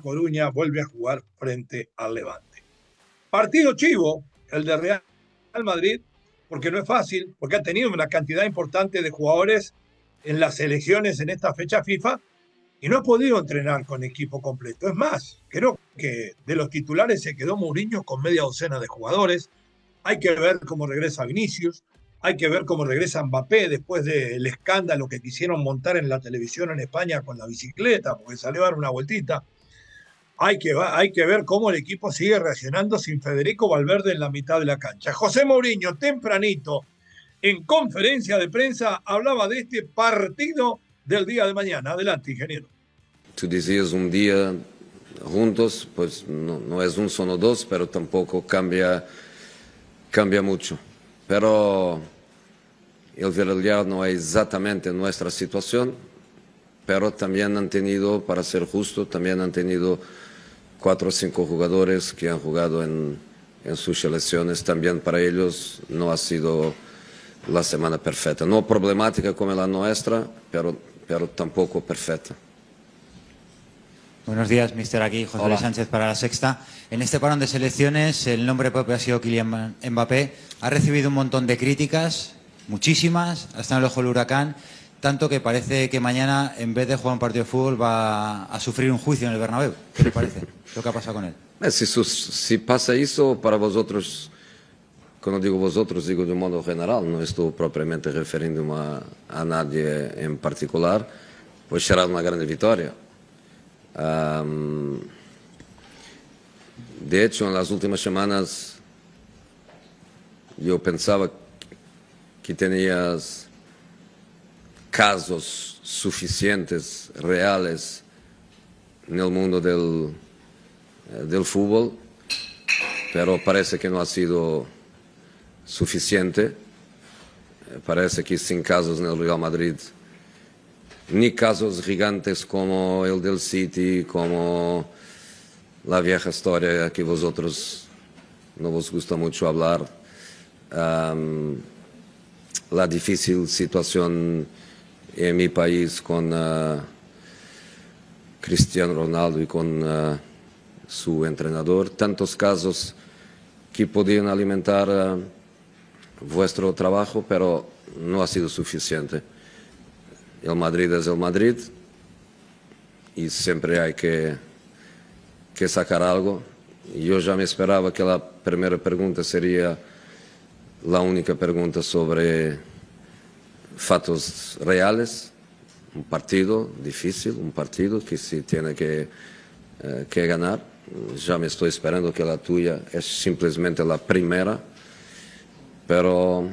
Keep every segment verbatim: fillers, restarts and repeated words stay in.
Coruña vuelve a jugar frente al Levante. Partido chivo, el de Real Madrid, porque no es fácil, porque ha tenido una cantidad importante de jugadores en las selecciones en esta fecha FIFA y no ha podido entrenar con equipo completo. Es más, creo que de los titulares se quedó Mourinho con media docena de jugadores. Hay que ver cómo regresa Vinicius, hay que ver cómo regresa Mbappé después del escándalo que quisieron montar en la televisión en España con la bicicleta, porque salió a dar una vueltita. Hay que, hay que ver cómo el equipo sigue reaccionando sin Federico Valverde en la mitad de la cancha. José Mourinho, tempranito, en conferencia de prensa, hablaba de este partido del día de mañana. Adelante, ingeniero. Tú decías un día juntos, pues no, no es un solo dos, pero tampoco cambia, cambia mucho. Pero el Villarreal no es exactamente nuestra situación, pero también han tenido, para ser justo, también han tenido cuatro o cinco jugadores que han jugado en, en sus selecciones. También para ellos no ha sido la semana perfecta. No problemática como la nuestra, pero, pero tampoco perfecta. Buenos días, mister. Aquí José Luis Sánchez para La Sexta. En este parón de selecciones, el nombre propio ha sido Kylian Mbappé. Ha recibido un montón de críticas, muchísimas, hasta en el ojo del huracán, tanto que parece que mañana, en vez de jugar un partido de fútbol, va a sufrir un juicio en el Bernabéu. ¿Qué le parece lo que ha pasado con él? Eh, si, si pasa eso, para vosotros, cuando digo vosotros, digo de un modo general, no estoy propiamente refiriéndome a, a nadie en particular, pues será una gran victoria. Um, de hecho, en las últimas semanas yo pensaba que tenías casos suficientes, reales, en el mundo del, del fútbol, pero parece que no ha sido suficiente. Parece que sin casos en el Real Madrid, ni casos gigantes como el del City, como la vieja historia que vosotros no os gusta mucho hablar, um, la difícil situación en mi país con uh, Cristiano Ronaldo y con uh, su entrenador, tantos casos que podían alimentar uh, vuestro trabajo, pero no ha sido suficiente. El Madrid es el Madrid y siempre hay que, que sacar algo. Yo ya me esperaba que la primera pregunta sería la única pregunta sobre fatos reales. Un partido difícil, un partido que se tiene que, eh, que ganar. Ya me estoy esperando que la tuya es simplemente la primera, pero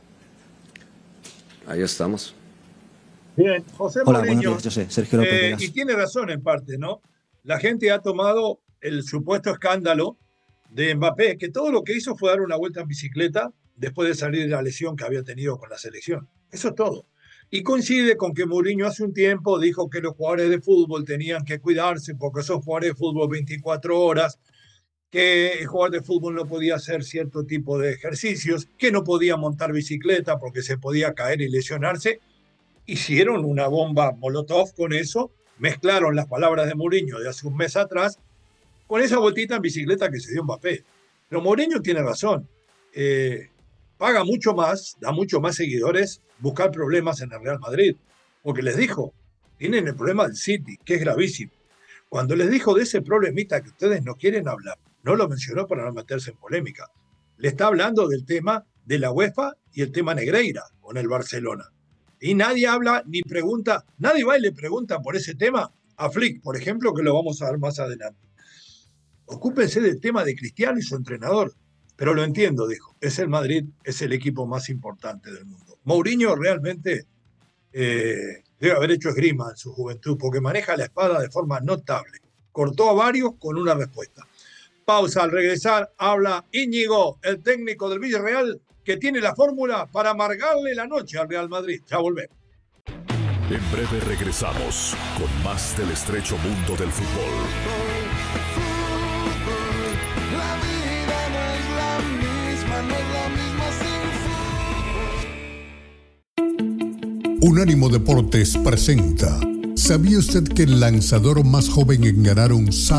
ahí estamos. Bien, José Hola, Mourinho, buenos días, José. Sergio López eh, Vegas. y tiene razón en parte, ¿no? La gente ha tomado el supuesto escándalo de Mbappé, que todo lo que hizo fue dar una vuelta en bicicleta después de salir de la lesión que había tenido con la selección. Eso es todo. Y coincide con que Mourinho hace un tiempo dijo que los jugadores de fútbol tenían que cuidarse porque son jugadores de fútbol veinticuatro horas, que el jugador de fútbol no podía hacer cierto tipo de ejercicios, que no podía montar bicicleta porque se podía caer y lesionarse. Hicieron una bomba molotov con eso, mezclaron las palabras de Mourinho de hace un mes atrás con esa vueltita en bicicleta que se dio Mbappé. Pero Mourinho tiene razón. Eh, paga mucho más, da mucho más seguidores buscar problemas en el Real Madrid. Porque les dijo, tienen el problema del City, que es gravísimo. Cuando les dijo de ese problemita que ustedes no quieren hablar, no lo mencionó para no meterse en polémica. Le está hablando del tema de la UEFA y el tema Negreira con el Barcelona. Y nadie habla ni pregunta, nadie va y le pregunta por ese tema a Flick, por ejemplo, que lo vamos a ver más adelante. Ocúpense del tema de Cristiano y su entrenador. Pero lo entiendo, dijo, es el Madrid, es el equipo más importante del mundo. Mourinho realmente eh, debe haber hecho esgrima en su juventud, porque maneja la espada de forma notable. Cortó a varios con una respuesta. Pausa, al regresar habla Íñigo, el técnico del Villarreal, que tiene la fórmula para amargarle la noche al Real Madrid. Ya volvemos. En breve regresamos con más del estrecho mundo del fútbol. La vida no es la misma, no es la misma sin fútbol. Unánimo Deportes presenta. ¿Sabía usted que el lanzador más joven en ganar un